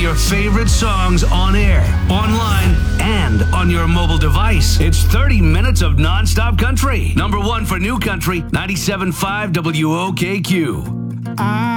your favorite songs on air, online, and on your mobile device. It's 30 minutes of nonstop country. Number one for new country, 97.5 WOKQ.